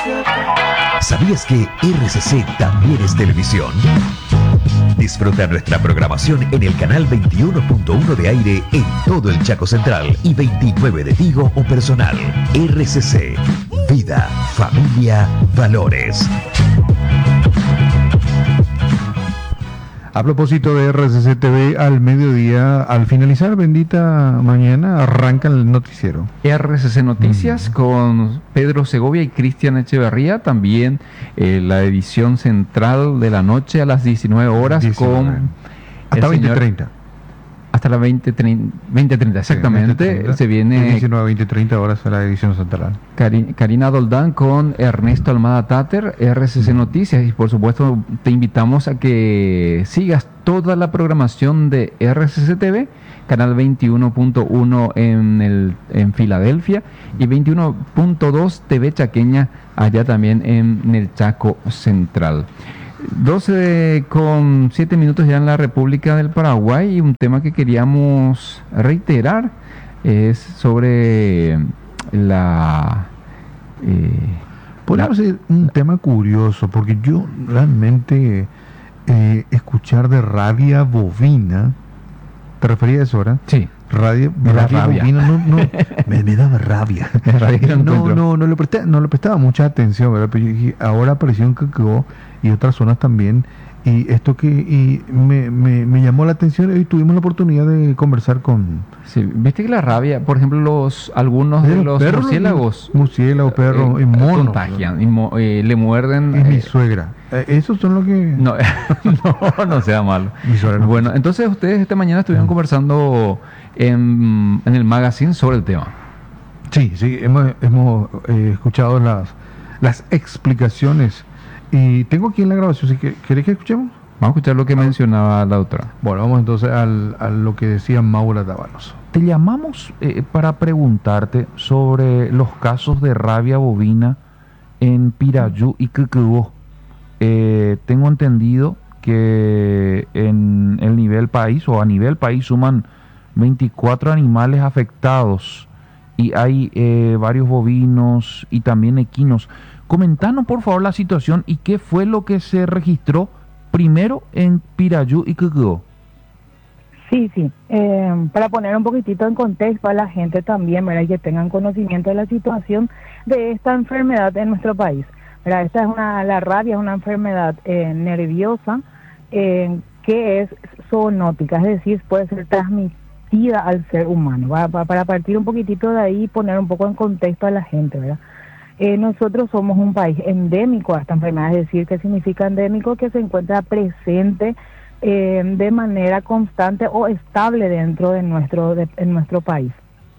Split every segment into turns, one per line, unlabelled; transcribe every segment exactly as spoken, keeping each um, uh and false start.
¿Sabías que R C C también es televisión? Disfruta nuestra programación en el canal veintiuno punto uno de aire en todo el Chaco Central y veintinueve de Tigo o Personal. R C C, vida, familia, valores.
A propósito de R C C T V, al mediodía, al finalizar bendita mañana, arranca el noticiero.
R C C Noticias mm. con Pedro Segovia y Cristian Echeverría. También eh, la edición central de la noche a las diecinueve horas diecinueve. Con...
Hasta veinte treinta.
Hasta las veinte treinta, exactamente. Sí, veinte treinta. Se viene...
diecinueve, veinte, treinta horas a la edición central.
Cari Karina Doldán con Ernesto Almada Tater, R C C Noticias. Y por supuesto te invitamos a que sigas toda la programación de R C C T V, canal veintiuno punto uno en, el, en Filadelfia y veintiuno punto dos T V Chaqueña, allá también en, en el Chaco Central. doce con siete minutos ya en la República del Paraguay, y un tema que queríamos reiterar es sobre la...
Eh, Podemos decir un tema curioso, porque yo realmente eh, escuchar de rabia bovina, ¿te referías a eso ahora?
Sí.
Radio, rabia bovina, no, no, me, me daba rabia. no, no, no le presté, no le prestaba mucha atención, ¿verdad? Pero yo dije, ahora apareció en Cacao y otras zonas también, y esto que y me, me, me llamó la atención, y tuvimos la oportunidad de conversar con...
Sí, viste que la rabia, por ejemplo, los algunos de, de los perros, murciélagos,
murciélagos, perros,
eh,
y monos,
contagian, y mo, eh, le muerden.
Es eh, mi suegra. Eh, esos son los que...
No, no, no sea malo.
Mi suegra no.
Bueno, entonces ustedes esta mañana estuvieron mm. conversando en, en el magazine sobre el tema.
Sí, sí, hemos, hemos eh, escuchado las, las explicaciones. Y tengo aquí en la grabación, ¿sí que, ¿querés que escuchemos?
Vamos a escuchar lo que ah. mencionaba la otra.
Bueno, vamos entonces al, a lo que decía Maura Dávalos.
Te llamamos eh, para preguntarte sobre los casos de rabia bovina en Pirayú y Cacao. Eh, tengo entendido que en el nivel país o a nivel país suman veinticuatro animales afectados y hay eh, varios bovinos y también equinos. Comentanos por favor la situación y qué fue lo que se registró primero en Pirayú y Cacao.
Sí, sí. Eh, para poner un poquitito en contexto a la gente también, ¿verdad? Que tengan conocimiento de la situación de esta enfermedad en nuestro país. ¿Verdad? Esta es una, la rabia es una enfermedad eh, nerviosa eh, que es zoonótica, es decir, puede ser transmitida al ser humano. ¿Va? Para partir un poquitito de ahí y poner un poco en contexto a la gente, ¿verdad? Eh, nosotros somos un país endémico a esta enfermedad, es decir, ¿qué significa endémico? Que se encuentra presente eh, de manera constante o estable dentro de nuestro, de, en nuestro país.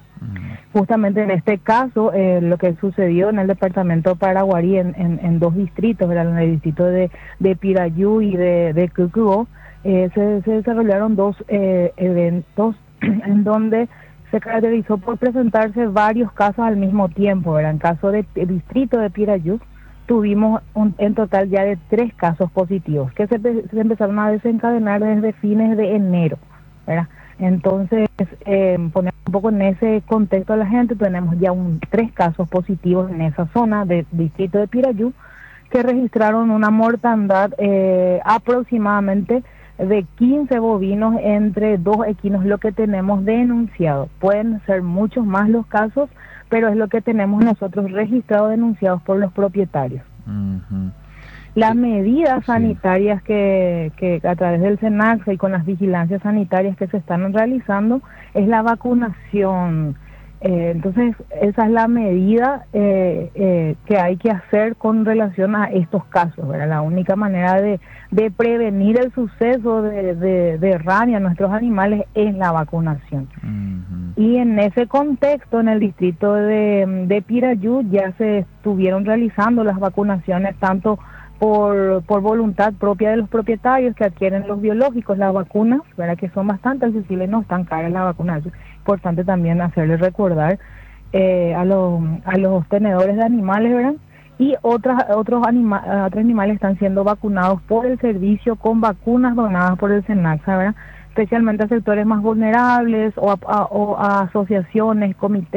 Mm. Justamente en este caso, eh, lo que sucedió en el departamento de Paraguarí, en, en, en dos distritos, ¿verdad? En el distrito de, de Pirayú y de, de Cacao, eh, se, se desarrollaron dos eh, eventos en donde se caracterizó por presentarse varios casos al mismo tiempo, ¿verdad? En caso del distrito de Pirayú, tuvimos un, en total ya de tres casos positivos, que se, se empezaron a desencadenar desde fines de enero, ¿verdad? Entonces, eh, poner un poco en ese contexto a la gente, tenemos ya un, tres casos positivos en esa zona del distrito de Pirayú, que registraron una mortandad eh, aproximadamente de quince bovinos entre dos equinos, lo que tenemos denunciado. Pueden ser muchos más los casos, pero es lo que tenemos nosotros registrados, denunciados por los propietarios. Uh-huh. Las sí. medidas sanitarias sí. que, que a través del SENACSA y con las vigilancias sanitarias que se están realizando es la vacunación. Eh, entonces, esa es la medida eh, eh, que hay que hacer con relación a estos casos, ¿verdad? La única manera de, de prevenir el suceso de, de, de rabia a nuestros animales es la vacunación. Uh-huh. Y en ese contexto, en el distrito de, de Pirayú, ya se estuvieron realizando las vacunaciones tanto por, por voluntad propia de los propietarios que adquieren los biológicos, las vacunas, ¿verdad? Que son bastante accesibles, no están caras las vacunas. Importante también hacerles recordar eh, a los a los tenedores de animales, ¿verdad? Y otras otros anima, otros animales están siendo vacunados por el servicio con vacunas donadas por el SENACSA, ¿verdad? Especialmente a sectores más vulnerables o a, a, o a asociaciones, comités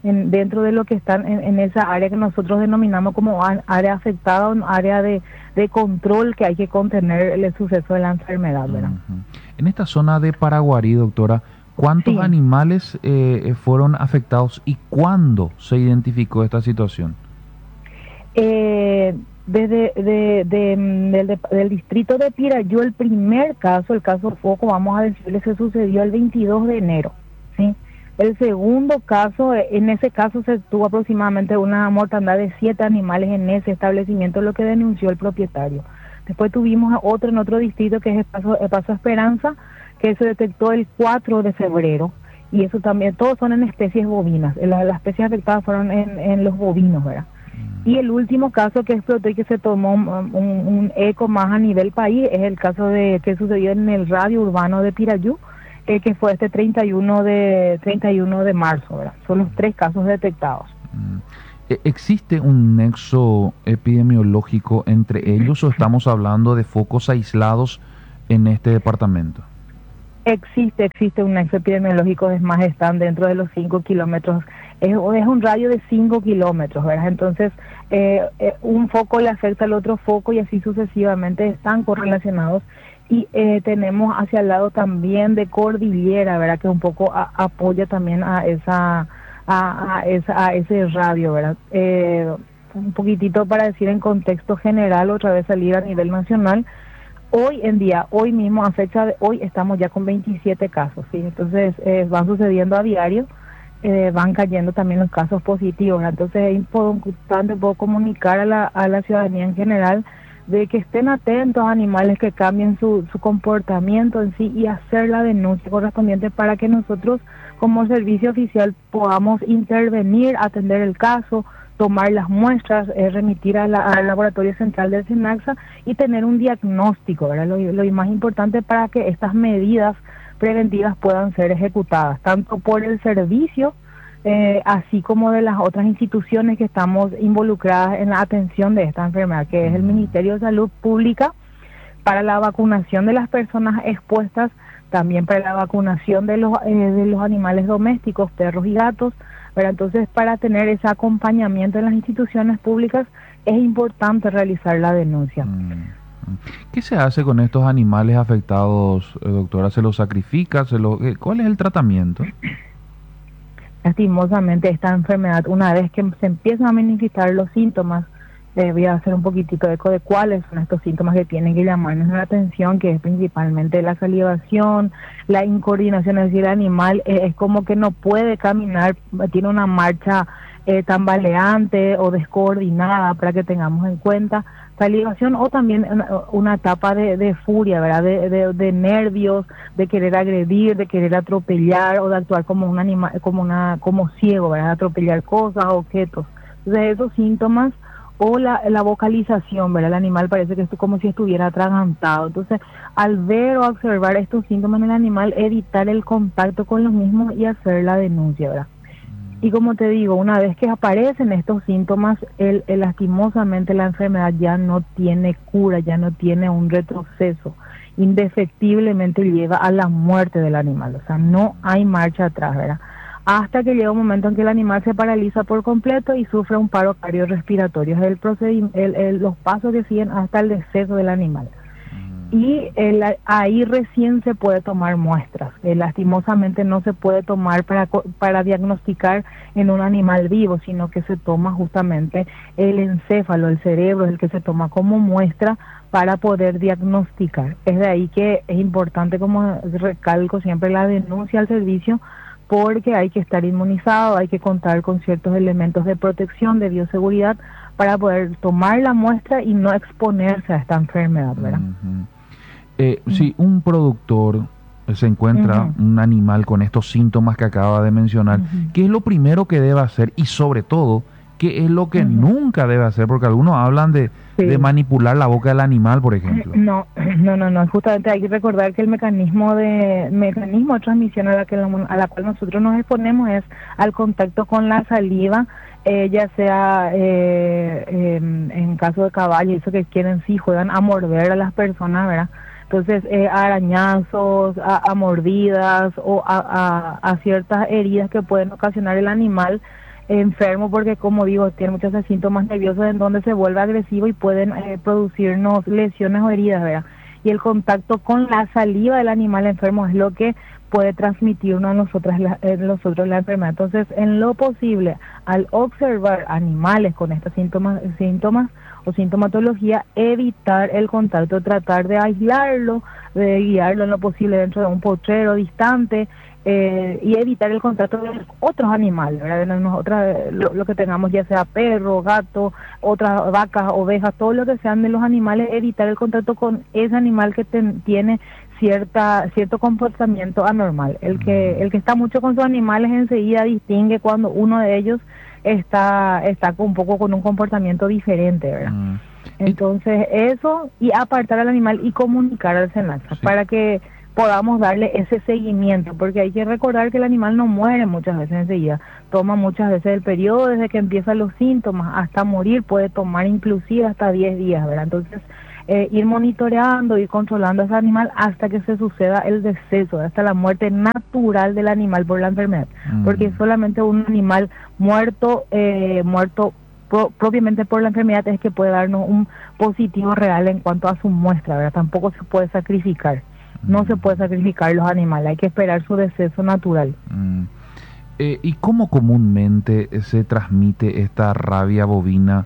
en, dentro de lo que están en, en esa área que nosotros denominamos como área afectada, un área de, de control que hay que contener el suceso de la enfermedad, ¿verdad?
Uh-huh. En esta zona de Paraguarí, doctora, ¿cuántos
Sí.
animales eh, fueron afectados y cuándo se identificó esta situación?
Eh, desde de, de, del, de- del distrito de Pirayú, el primer caso, el caso Foco, vamos a decirle, se sucedió el veintidós de enero, ¿sí? El segundo caso, eh, en ese caso se tuvo aproximadamente una mortandad de siete animales en ese establecimiento, lo que denunció el propietario. Después tuvimos otro en otro distrito, que es el Paso, el Paso Esperanza, que se detectó el cuatro de febrero, y eso también, todos son en especies bovinas. La- las especies afectadas fueron en, en los bovinos, ¿verdad? Y el último caso que explotó y que se tomó un, un- un eco más a nivel país es el caso de que sucedió en el radio urbano de Pirayú, eh, que fue este treinta y uno de treinta y uno de marzo, ¿verdad? Son los tres casos detectados.
Mm. ¿E- ¿Existe un nexo epidemiológico entre ellos o estamos hablando de focos aislados en este departamento?
Existe, existe un nexo epidemiológico, es más, están dentro de los cinco kilómetros, es, es un radio de cinco kilómetros, ¿verdad? Entonces, eh, eh, un foco le afecta al otro foco y así sucesivamente están correlacionados. Y eh, tenemos hacia el lado también de cordillera, ¿verdad? Que un poco a- apoya también a esa a, a esa a ese radio, ¿verdad? Eh, un poquitito para decir en contexto general, otra vez salir a nivel nacional. Hoy en día, hoy mismo, a fecha de hoy, estamos ya con veintisiete casos, ¿sí? Entonces, eh, van sucediendo a diario, eh, van cayendo también los casos positivos, ¿verdad? Entonces, es importante puedo comunicar a la, a la ciudadanía en general de que estén atentos a animales que cambien su, su comportamiento en sí y hacer la denuncia correspondiente para que nosotros, como servicio oficial, podamos intervenir, atender el caso, tomar las muestras, eh, remitir a la- al laboratorio central del SENAXA y tener un diagnóstico, ¿verdad? Lo, lo más importante para que estas medidas preventivas puedan ser ejecutadas, tanto por el servicio, eh, así como de las otras instituciones que estamos involucradas en la atención de esta enfermedad, que es el Ministerio de Salud Pública, para la vacunación de las personas expuestas, también para la vacunación de los, eh, de los animales domésticos, perros y gatos, ¿verdad? Entonces, para tener ese acompañamiento en las instituciones públicas, es importante realizar la denuncia.
Mm. ¿Qué se hace con estos animales afectados, eh, doctora? ¿Se los sacrifica? ¿Se los, eh, ¿Cuál es el tratamiento?
Lastimosamente, esta enfermedad, una vez que se empiezan a manifestar los síntomas, eh, voy a hacer un poquitito de eco de cuáles son estos síntomas que tienen que llamarnos la atención, que es principalmente la salivación, la incoordinación, es decir, el animal eh, es como que no puede caminar, tiene una marcha eh, tambaleante o descoordinada, para que tengamos en cuenta, salivación o también una, una etapa de, de furia, ¿verdad? De, de, de nervios, de querer agredir, de querer atropellar o de actuar como un animal, como una, como ciego, ¿verdad? Atropellar cosas, objetos. Entonces, esos síntomas o la, la vocalización, ¿verdad? El animal parece que es como si estuviera atragantado. Entonces, al ver o observar estos síntomas en el animal, evitar el contacto con los mismos y hacer la denuncia, ¿verdad? Y como te digo, una vez que aparecen estos síntomas, el, el, lastimosamente la enfermedad ya no tiene cura, ya no tiene un retroceso. Indefectiblemente lleva a la muerte del animal, o sea, no hay marcha atrás, ¿verdad? Hasta que llega un momento en que el animal se paraliza por completo y sufre un paro cardiorrespiratorio. Es el procedimiento, el, el, los pasos que siguen hasta el deceso del animal. Y el, ahí recién se puede tomar muestras. Eh, lastimosamente no se puede tomar para, para diagnosticar en un animal vivo, sino que se toma justamente el encéfalo, el cerebro, es el que se toma como muestra para poder diagnosticar. Es de ahí que es importante, como recalco siempre, la denuncia al servicio, porque hay que estar inmunizado, hay que contar con ciertos elementos de protección, de bioseguridad, para poder tomar la muestra y no exponerse a esta enfermedad, ¿verdad?
Uh-huh. Eh, uh-huh. Si un productor se encuentra uh-huh. un animal con estos síntomas que acaba de mencionar, uh-huh. ¿qué es lo primero que debe hacer? Y sobre todo, ¿qué es lo que uh-huh. nunca debe hacer? Porque algunos hablan de, sí. de manipular la boca del animal, por ejemplo.
No, no, no, no. Justamente hay que recordar que el mecanismo de mecanismo de transmisión a la, que, a la cual nosotros nos exponemos es al contacto con la saliva, eh, ya sea eh, eh, en caso de caballo, eso que quieren, sí, juegan a morder a las personas, ¿verdad? Entonces, eh, arañazos, a, a mordidas o a, a, a ciertas heridas que pueden ocasionar el animal, enfermo porque, como digo, tiene muchos síntomas nerviosos en donde se vuelve agresivo y pueden eh, producirnos lesiones o heridas, ¿verdad? Y el contacto con la saliva del animal enfermo es lo que puede transmitirnos a nosotros la, eh, nosotros la enfermedad. Entonces, en lo posible, al observar animales con estos síntomas, síntomas o sintomatología, evitar el contacto, tratar de aislarlo, de guiarlo en lo posible dentro de un potrero distante, eh, y evitar el contacto de otros animales, ¿verdad? Nosotras, lo, lo que tengamos, ya sea perro, gato, otras vacas, ovejas, todo lo que sean de los animales, evitar el contacto con ese animal que ten, tiene cierta cierto comportamiento anormal. El que el que está mucho con sus animales enseguida distingue cuando uno de ellos está está un poco con un comportamiento diferente, ¿verdad? Mm. Entonces eso, y apartar al animal y comunicar al SENASA, sí, para que podamos darle ese seguimiento, porque hay que recordar que el animal no muere muchas veces enseguida, toma muchas veces el periodo desde que empiezan los síntomas hasta morir, puede tomar inclusive hasta diez días, ¿verdad? Entonces eh, ir monitoreando, ir controlando a ese animal hasta que se suceda el deceso, hasta la muerte natural del animal por la enfermedad, mm. porque solamente un animal muerto, eh, muerto pro, propiamente por la enfermedad es que puede darnos un positivo real en cuanto a su muestra, ¿verdad? Tampoco se puede sacrificar. No se puede sacrificar los animales, hay que esperar su deceso natural.
Mm. Eh, ¿Y cómo comúnmente se transmite esta rabia bovina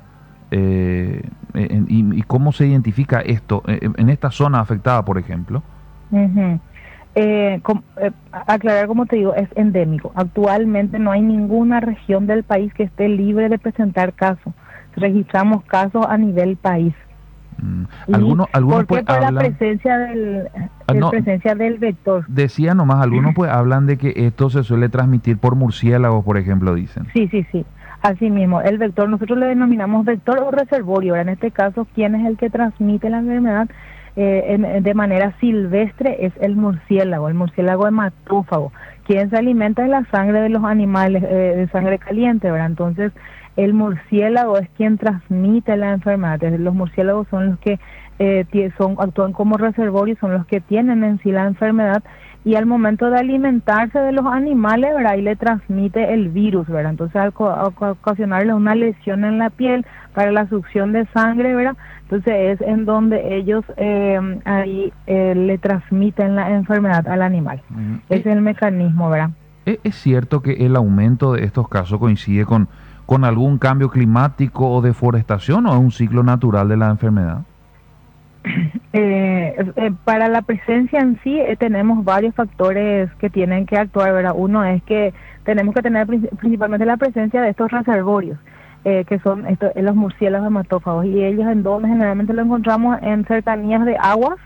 eh, en, y, y cómo se identifica esto en, en esta zona afectada, por ejemplo?
Uh-huh. eh, com, eh, aclarar, como te digo, es endémico. Actualmente no hay ninguna región del país que esté libre de presentar casos. Registramos casos a nivel país.
Algunos, algunos
¿Por qué?
Pues
Por
hablan,
la presencia del,
ah,
del
no,
presencia del vector.
Decía nomás, algunos pues hablan de que esto se suele transmitir por murciélagos, por ejemplo, dicen.
Sí, sí, sí. Así mismo, el vector, nosotros le denominamos vector o reservorio. Ahora, en este caso, ¿quién es el que transmite la enfermedad eh, en, de manera silvestre? Es el murciélago, el murciélago hematófago, quien se alimenta de la sangre de los animales, eh, de sangre caliente, ¿verdad? Entonces, el murciélago es quien transmite la enfermedad. Los murciélagos son los que eh, son, actúan como reservorios, son los que tienen en sí la enfermedad, y al momento de alimentarse de los animales, ¿verdad? Ahí le transmite el virus, ¿verdad? Entonces, al ocasionarle una lesión en la piel para la succión de sangre, ¿verdad? Entonces es en donde ellos eh, ahí eh, le transmiten la enfermedad al animal. Mm. Ese es el mecanismo, ¿verdad?
¿Es cierto que el aumento de estos casos coincide con con algún cambio climático o deforestación, o es un ciclo natural de la enfermedad?
Eh, eh, para la presencia en sí eh, tenemos varios factores que tienen que actuar, ¿verdad? Uno es que tenemos que tener principalmente la presencia de estos reservorios, eh, que son estos, los murciélagos hematófagos, y ellos en donde generalmente lo encontramos en cercanías de aguas,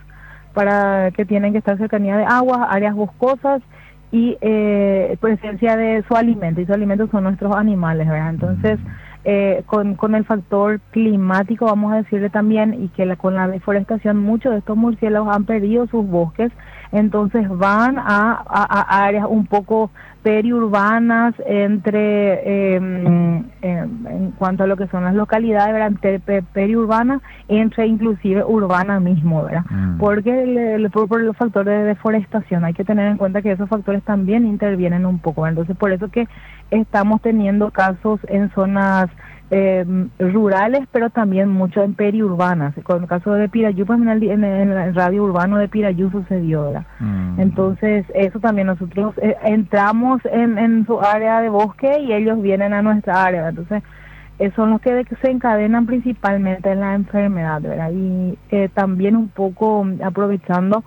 para que tienen que estar cercanías de aguas, áreas boscosas, y eh, presencia de su alimento, y su alimento son nuestros animales, ¿verdad? Entonces, eh, con, con el factor climático, vamos a decirle también, y que la, con la deforestación, muchos de estos murciélagos han perdido sus bosques, entonces van a, a, a áreas un poco periurbanas, entre eh, eh, en cuanto a lo que son las localidades, ¿verdad? Entre periurbanas, entre inclusive urbana mismo, ¿verdad? Mm. Porque le, le, por, por los factores de deforestación hay que tener en cuenta que esos factores también intervienen un poco, ¿verdad? Entonces, por eso que estamos teniendo casos en zonas Eh, rurales, pero también mucho en periurbanas. Con el caso de Pirayú, pues en el, en el radio urbano de Pirayú sucedió, ¿verdad? Mm. Entonces, eso también nosotros eh, entramos en, en su área de bosque y ellos vienen a nuestra área, ¿verdad? Entonces, eh, son los que se encadenan principalmente en la enfermedad, ¿verdad? Y eh, también un poco aprovechando,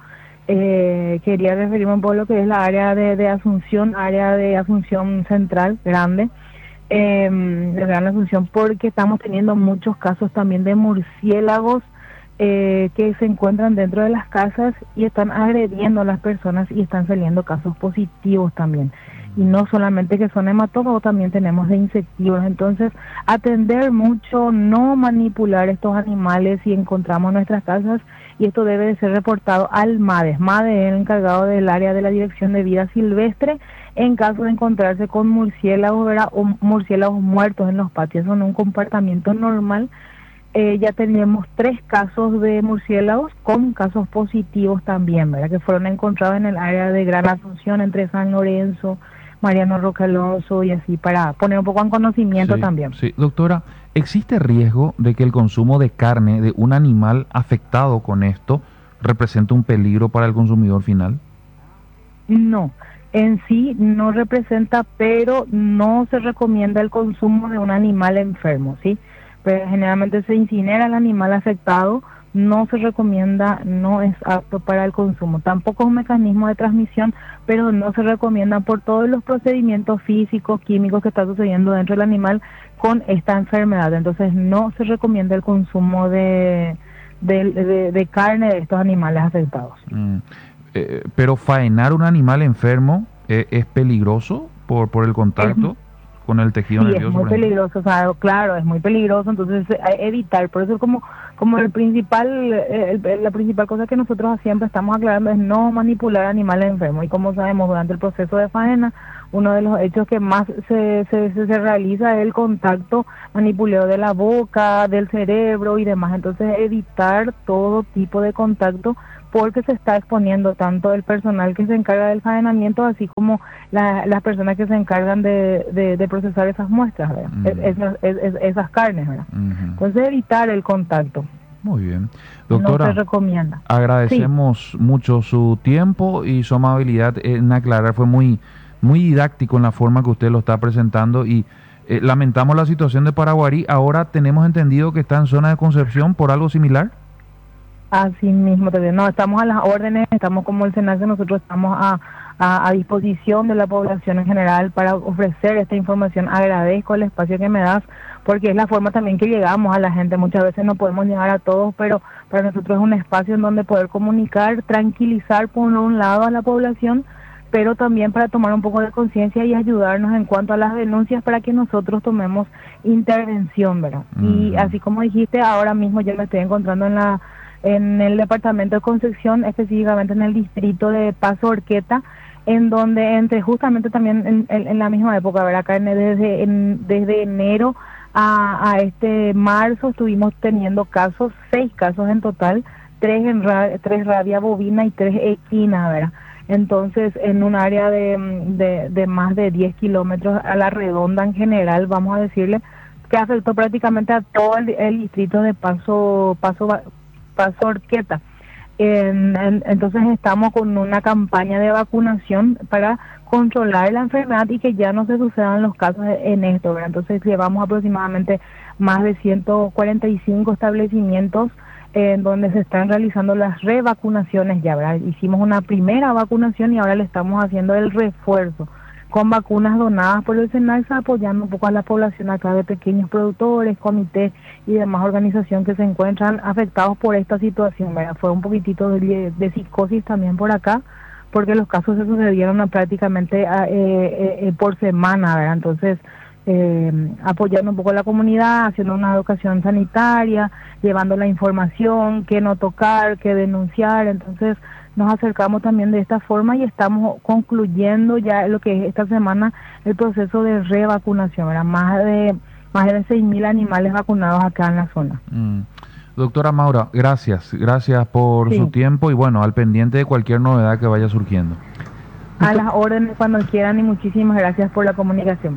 eh, quería referirme un poco a lo que es la área de, de Asunción, área de Asunción Central, grande, Eh, de Gran Asunción, porque estamos teniendo muchos casos también de murciélagos eh, que se encuentran dentro de las casas y están agrediendo a las personas, y están saliendo casos positivos también, y no solamente que son hematófagos, también tenemos de insectívoros. Entonces, atender mucho, no manipular estos animales si encontramos en nuestras casas, y esto debe de ser reportado al MADES. MADES es el encargado del área de la Dirección de Vida Silvestre, en caso de encontrarse con murciélagos, ¿verdad? O murciélagos muertos en los patios. Son un comportamiento normal. Eh, ya tenemos tres casos de murciélagos con casos positivos también, ¿verdad? Que fueron encontrados en el área de Gran Asunción, entre San Lorenzo, Mariano Roque Alonso y así, para poner un poco en conocimiento
sí,
también.
Sí, doctora, ¿existe riesgo de que el consumo de carne de un animal afectado con esto represente un peligro para el consumidor final?
No, en sí no representa, pero no se recomienda el consumo de un animal enfermo, ¿sí? Pero generalmente se incinera el animal afectado, no se recomienda, no es apto para el consumo. Tampoco es un mecanismo de transmisión, pero no se recomienda por todos los procedimientos físicos, químicos que está sucediendo dentro del animal con esta enfermedad. Entonces no se recomienda el consumo de, de, de, de carne de estos animales afectados.
Mm. Eh, pero faenar un animal enfermo eh, es peligroso por, por el contacto
Es,
con el tejido
sí,
nervioso.
es muy peligroso, o sea, claro, es muy peligroso, entonces eh, evitar, por eso como como el principal, eh, el, la principal cosa que nosotros siempre estamos aclarando es no manipular animales enfermos, y como sabemos, durante el proceso de faena, uno de los hechos que más se, se, se, se realiza es el contacto manipuleo de la boca, del cerebro y demás, entonces evitar todo tipo de contacto, porque se está exponiendo tanto el personal que se encarga del faenamiento, así como la, las personas que se encargan de, de, de procesar esas muestras, ¿verdad?
Mm.
Es, es, es, es, esas carnes, ¿verdad?
Uh-huh.
Entonces evitar el contacto.
Muy bien. Doctora,
no se recomienda.
Agradecemos sí. mucho su tiempo y su amabilidad en aclarar. Fue muy, muy didáctico en la forma que usted lo está presentando y eh, lamentamos la situación de Paraguarí. Ahora tenemos entendido que está en zona de Concepción por algo similar.
Así mismo, no, estamos a las órdenes, estamos como el SENACE, nosotros estamos a, a, a disposición de la población en general para ofrecer esta información. Agradezco el espacio que me das, porque es la forma también que llegamos a la gente. Muchas veces no podemos llegar a todos, pero para nosotros es un espacio en donde poder comunicar, tranquilizar por un lado a la población, pero también para tomar un poco de conciencia y ayudarnos en cuanto a las denuncias para que nosotros tomemos intervención, ¿verdad? Mm. Y así como dijiste, ahora mismo yo me estoy encontrando en la en el departamento de Concepción, específicamente en el distrito de Paso Orqueta, en donde entre justamente también en, en, en la misma época, ¿verdad? Acá en, desde, en, desde enero a, a este marzo estuvimos teniendo casos, seis casos en total, tres en ra, tres rabia bovina y tres equina, ¿verdad? Entonces, en un área de, de, de más de diez kilómetros a la redonda en general, vamos a decirle, que afectó prácticamente a todo el, el distrito de Paso Paso Paso Orqueta. En, en, entonces estamos con una campaña de vacunación para controlar la enfermedad y que ya no se sucedan los casos en esto, ¿verdad? Entonces llevamos aproximadamente más de ciento cuarenta y cinco establecimientos en donde se están realizando las revacunaciones ya, ¿verdad? Hicimos una primera vacunación y ahora le estamos haciendo el refuerzo con vacunas donadas por el SENACE, apoyando un poco a la población acá de pequeños productores, comités y demás organizaciones que se encuentran afectados por esta situación, ¿verdad? Fue un poquitito de, de psicosis también por acá, porque los casos se sucedieron a prácticamente a, eh, eh, por semana, ¿verdad? Entonces, eh, apoyando un poco a la comunidad, haciendo una educación sanitaria, llevando la información, qué no tocar, qué denunciar, entonces nos acercamos también de esta forma y estamos concluyendo ya lo que es esta semana el proceso de revacunación, ¿verdad? Más de más de seis mil animales vacunados acá en la zona.
Mm. Doctora Maura, gracias, gracias por sí. su tiempo y bueno, al pendiente de cualquier novedad que vaya surgiendo.
A las órdenes cuando quieran y muchísimas gracias por la comunicación.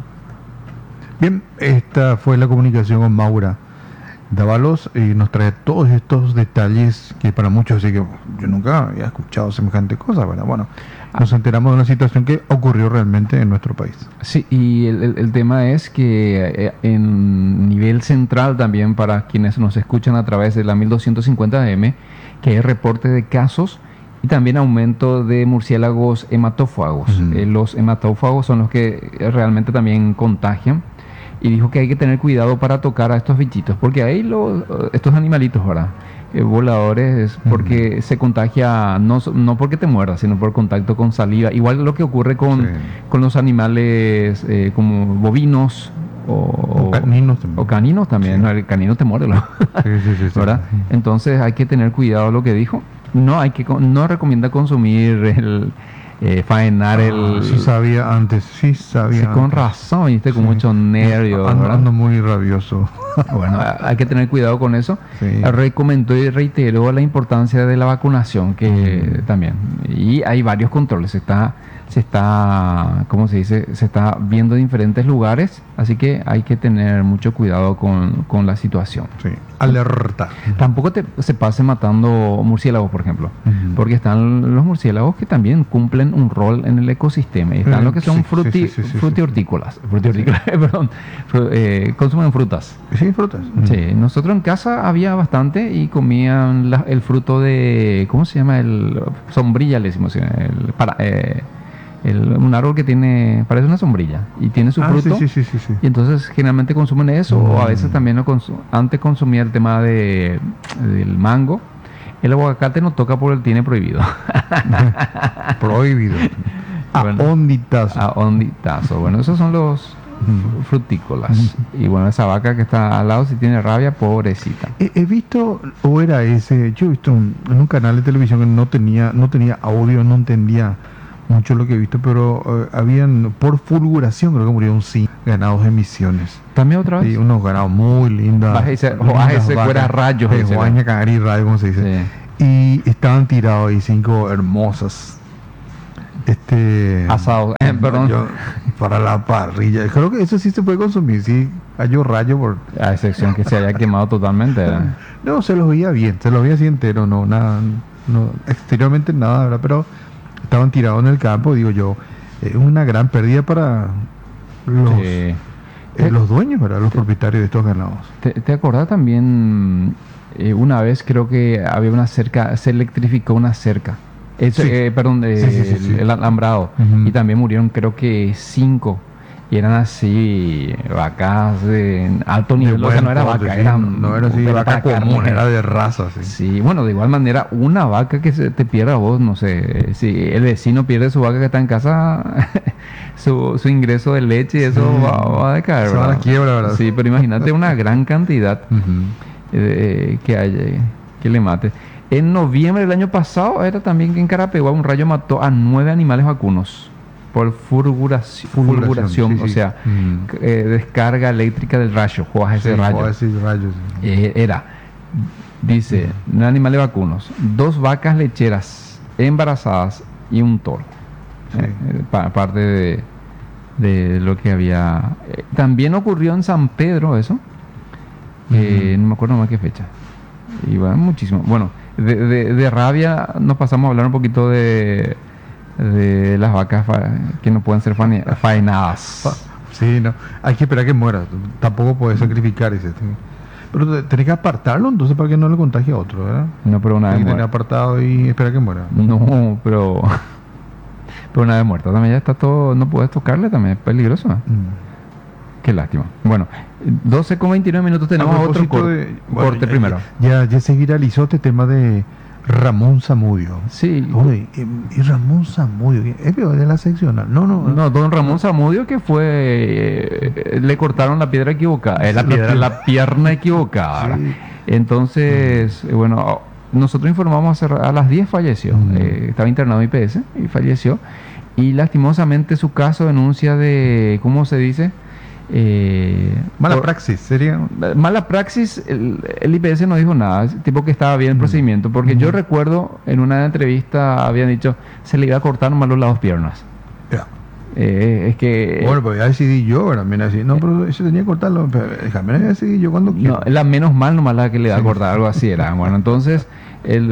Bien, esta fue la comunicación con Maura Dávalos y nos trae todos estos detalles que para muchos así que yo nunca había escuchado semejante cosa, ¿verdad? Bueno, nos enteramos de una situación que ocurrió realmente en nuestro país.
Sí, y el, el, el tema es que en nivel central también para quienes nos escuchan a través de la mil doscientos cincuenta eme, que hay reporte de casos y también aumento de murciélagos hematófagos. Uh-huh. Eh, los hematófagos son los que realmente también contagian. Y dijo que hay que tener cuidado para tocar a estos bichitos, porque ahí los, estos animalitos, ¿verdad? Eh, voladores, porque uh-huh. se contagia, no, no porque te muerdas, sino por contacto con saliva. Igual lo que ocurre con, sí. con los animales eh, como bovinos o,
o caninos también.
O caninos también, sí. ¿no? El canino te muerde, ¿no?
sí, sí, sí,
¿verdad? Sí. Entonces hay que tener cuidado lo que dijo. No hay que no recomienda consumir el... Eh, faenar ah, el...
Sí sabía antes, sí sabía sí,
con
antes.
razón, viste, con sí. mucho nervio.
Ando, ando muy rabioso.
Bueno, hay que tener cuidado con eso. Sí. Recomendó y reiteró la importancia de la vacunación, que mm. también. Y hay varios controles. Está se está, ¿cómo se dice? Se está viendo en diferentes lugares, así que hay que tener mucho cuidado con, con la situación.
Sí, alerta.
Tampoco te, se pase matando murciélagos, por ejemplo, uh-huh. porque están los murciélagos que también cumplen un rol en el ecosistema, y están uh-huh. los que son sí, fruti, sí, sí, sí, frutihortícolas, sí, sí. frutihortícolas, sí. perdón, fru, eh, consumen frutas.
Sí, frutas. Uh-huh.
Sí, nosotros en casa había bastante y comían la, el fruto de, ¿cómo se llama? El sombrilla, le decimos, el para... Eh, El, un árbol que tiene, parece una sombrilla y tiene su
ah,
fruto,
sí, sí, sí, sí, sí.
y entonces generalmente consumen eso, mm. o a veces también lo consu- antes consumía el tema de del mango. El aguacate no toca porque tiene prohibido.
Prohibido. A bueno, onditazo.
A onditazo. Bueno, esos son los mm. frutícolas. Mm. Y bueno, esa vaca que está al lado, si tiene rabia, pobrecita.
He, he visto, o era ese, yo he visto un, en un canal de televisión que no tenía, no tenía audio, no entendía mucho lo que he visto, pero uh, habían por fulguración, creo que murieron cinco ganados de Misiones.
¿También otra vez?
Sí, unos ganados muy lindos.
Bájese fuera rayos.
De Juaña, Cagari, rayo, como se dice. Sí. Y estaban tirados ahí cinco hermosas. Este.
Asados, eh, perdón.
Yo, para la parrilla. Creo que eso sí se puede consumir, sí. Hay rayo por.
A excepción que se haya quemado totalmente. ¿eh?
No, se los veía bien, se los veía así entero, no, nada, no, exteriormente nada, ¿verdad? Pero estaban tirados en el campo, digo yo, es eh, una gran pérdida para los, sí. eh, los dueños, ¿verdad? Los te, propietarios de estos ganados.
¿Te, te acordás también, eh, una vez creo que había una cerca, se electrificó una cerca, Eso, sí. eh, perdón, eh, sí, sí, sí, sí. El, el alambrado, uh-huh. y también murieron creo que cinco, y eran así, vacas de alto nivel, o sea, no era vaca,
sí,
eran...
No era así, vaca común, era de raza, sí.
Sí, bueno, de igual manera, una vaca que se te pierda vos, no sé, si el vecino pierde su vaca que está en casa, su, su ingreso de leche, y eso sí. va, va a decaer,
¿verdad? Se va a la quiebra, ¿verdad?
Sí, pero imagínate una gran cantidad uh-huh. eh, que haya, que le mate. En noviembre del año pasado, era también que en Carapeguá un rayo mató a nueve animales vacunos. Por fulguración, fulguración sí, sí. o sea, mm. eh, descarga eléctrica del rayo, juegas ese
sí,
rayo.
Ese rayo sí.
eh, era, dice, mm. animales vacunos, dos vacas lecheras embarazadas y un toro. Sí. Eh, pa- parte de, de lo que había. Eh, también ocurrió en San Pedro eso, eh, mm. no me acuerdo más qué fecha. Y bueno, muchísimo. Bueno, de, de, de rabia nos pasamos a hablar un poquito de... de las vacas fa- que no pueden ser fane- faenadas.
Sí, no, hay que esperar que muera, tampoco puedes sacrificar ese. Pero tenés que apartarlo entonces para que no le contagie a otro, ¿verdad?
No, pero una vez
muerto. apartado y esperar que muera.
No, pero pero una vez muerta también ya está todo, no puedes tocarle, también es peligroso. ¿eh? Mm. Qué lástima. Bueno, doce con veintinueve minutos tenemos otro cor- de, bueno, corte
ya,
primero.
Ya, ya se viralizó este tema de Ramón Zamudio.
Sí.
Oye, y Ramón Zamudio, ¿es de la seccional? No, no.
No, don Ramón Zamudio que fue, eh, le cortaron la piedra equivocada, eh, la, piedra, la pierna equivocada. Sí. Entonces, mm. eh, bueno, nosotros informamos a las diez falleció, mm. eh, estaba internado en I P S y falleció. Y lastimosamente su caso denuncia de, ¿cómo se dice? Eh,
mala
por,
praxis sería
mala praxis. el, el I P S no dijo nada, tipo que estaba bien el mm. procedimiento, porque mm. yo recuerdo en una entrevista habían dicho se le iba a cortar nomás los lados piernas.
Yeah.
Eh, es que
bueno, pues ya decidí yo, ¿verdad? Mira, así, no, pero eso tenía que cortarlo, pero déjame decidir yo cuando quiero.
No, la menos mal nomás la que le da a cortar, algo así era. Bueno, entonces el,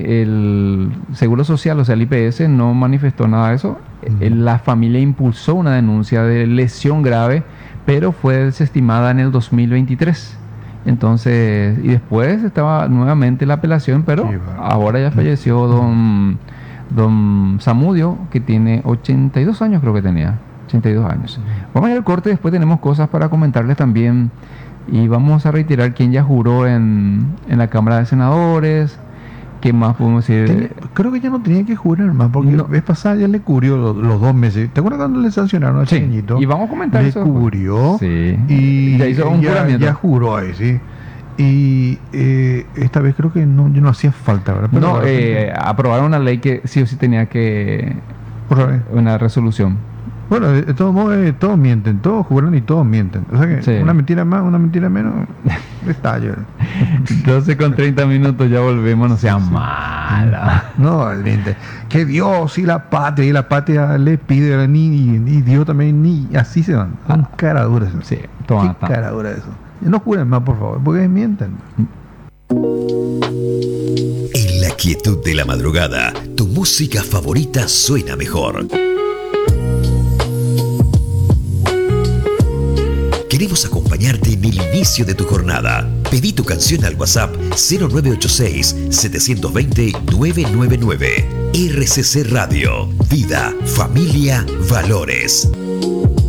el Seguro Social, o sea el I P S, no manifestó nada de eso. Mm. La familia impulsó una denuncia de lesión grave, pero fue desestimada en el dos mil veintitrés. Entonces, y después estaba nuevamente la apelación, pero sí, bueno. ahora ya falleció don, don Zamudio, que tiene ochenta y dos años, creo que tenía, ochenta y dos años. Vamos a ir al corte, después tenemos cosas para comentarles también, y vamos a reiterar quién ya juró en, en la Cámara de Senadores. ¿Qué más podemos decir?
Tenía, creo que ya no tenía que jurar más, porque no. la vez pasada ya le cubrió los, los dos meses. ¿Te acuerdas cuando le sancionaron al
sí.
Chiqueñito?
Y vamos a comentar
le
eso.
Le cubrió
sí.
y
ya hizo un
ya,
juramento.
Ya juró ahí, sí. Y eh, esta vez creo que no, no hacía falta, ¿verdad?
Pero no, eh, aprobaron una ley que sí o sí tenía que... Una resolución.
Bueno, de todos modos, eh, todos mienten, todos jugaron y todos mienten. O sea que sí. Una mentira más, una mentira menos, estallo.
doce con treinta minutos, ya volvemos, no sea mala.
No, miente. Que Dios y la patria, y la patria le pide, ni, ni, ni Dios también, ni así se van. Son ah, caraduras.
Sí, toma.
Qué caradura eso. No juren más, por favor, porque mienten.
En la quietud de la madrugada, tu música favorita suena mejor. Queremos acompañarte en el inicio de tu jornada. Pedí tu canción al WhatsApp cero nueve ocho seis, siete dos cero, nueve nueve nueve. R C C Radio. Vida, familia, valores.